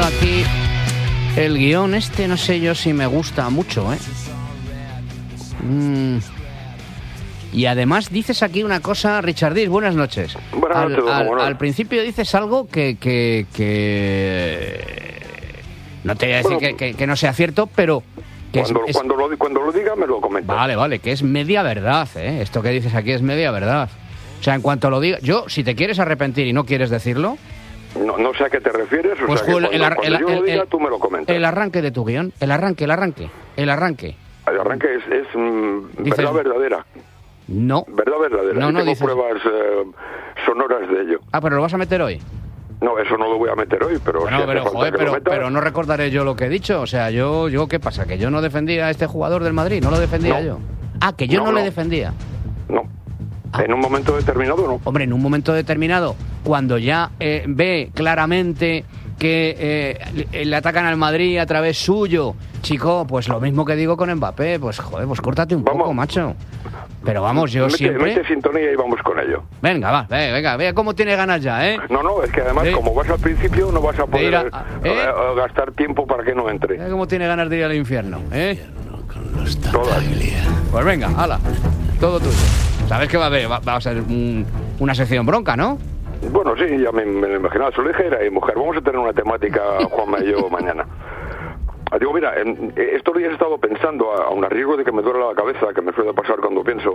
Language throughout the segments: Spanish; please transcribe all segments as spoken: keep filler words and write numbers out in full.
miro aquí el guión este, no sé yo si me gusta mucho, ¿eh? Mm. Y además dices aquí una cosa, Richardis, buenas noches. Buenas al, noches, al, buenas. al principio dices algo que... que, que... No te voy a decir Bueno, que, que, que no sea cierto, pero... Que cuando, es, es... Cuando, lo, cuando lo diga me lo comenta. Vale, vale, que es media verdad, ¿eh? Esto que dices aquí es media verdad. O sea, en cuanto lo diga... Yo, si te quieres arrepentir y no quieres decirlo... No, no sé a qué te refieres, o Pues sea que el, cuando, el, cuando el, yo lo el, diga el, tú me lo comentas. El arranque de tu guión, el arranque, el arranque, el arranque. El arranque es, es mm, Dices- verdad verdadera. No. Verdad verdadera. No, Y no tengo dices- pruebas eh, sonoras de ello. Ah, pero lo vas a meter hoy. No, eso no lo voy a meter hoy, pero Bueno, si hace pero, falta joder, que lo pero, meta, pero no recordaré yo lo que he dicho. O sea, yo, yo ¿qué pasa? ¿Que yo no defendía a este jugador del Madrid? ¿No lo defendía No. yo? Ah, que yo no, No, le no. defendía. no. Ah. En un momento determinado no. Hombre, en un momento determinado, cuando ya eh, ve claramente que eh, le, le atacan al Madrid a través suyo, chico, pues lo mismo que digo con Mbappé, pues joder, pues córtate un Vamos. poco, macho. Pero vamos, yo mete, siempre... mete sintonía y vamos con ello. Venga, va, venga, venga, vea cómo tiene ganas ya, ¿eh? No, no, es que además Sí. como vas al principio no vas a poder ir a- eh, ¿eh? eh, gastar tiempo para que no entre. Mira cómo tiene ganas de ir al infierno, ¿eh? Todas. Pues venga, hala, todo tuyo. Sabes que va a haber, va, va a ser un- una sección bronca, ¿no? Bueno, sí, ya me, me lo imaginaba. Su hija era y mujer. Vamos a tener una temática, Juanma y yo, mañana. Ah, Digo, mira, en, estos días he estado pensando, a, aun a riesgo de que me duele la cabeza, que me suele pasar cuando pienso,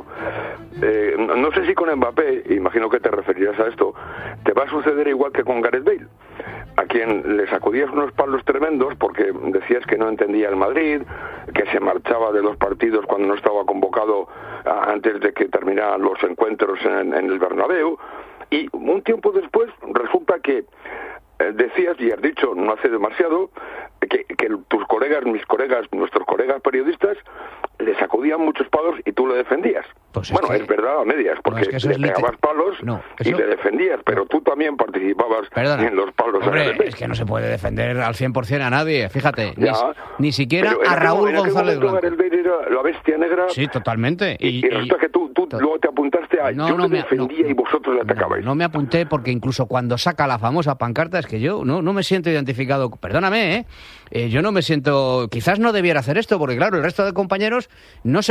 eh, no, no sé si con Mbappé, imagino que te referirás a esto, te va a suceder igual que con Gareth Bale, a quien le sacudías unos palos tremendos porque decías que no entendía el Madrid, que se marchaba de los partidos cuando no estaba convocado a, antes de que terminaran los encuentros en, en el Bernabéu, y un tiempo después resulta que eh, decías, y has dicho no hace demasiado, que, que tus colegas, mis colegas, nuestros colegas periodistas le sacudían muchos palos y tú le defendías. Pues es bueno, que- es verdad a medias, porque es que eso le es liter- pegabas palos No, y eso- le defendías, pero tú también participabas Perdona. en los palos. a Hombre, Gareth Bale. es que no se puede defender al cien por ciento a nadie, fíjate. Ni, Ya, ni siquiera pero en a aquel- Raúl en aquel González momento Blanco. Gareth Bale era la bestia negra. Sí, totalmente. Y, y resulta que tú, tú to- luego te apuntaste a No, yo no le me- defendía no, y vosotros le no, atacabais. No me apunté porque incluso cuando saca la famosa pancarta es que yo no, no me siento identificado. Perdóname, ¿eh? Eh, yo no me siento... Quizás no debiera hacer esto porque, claro, el resto de compañeros no se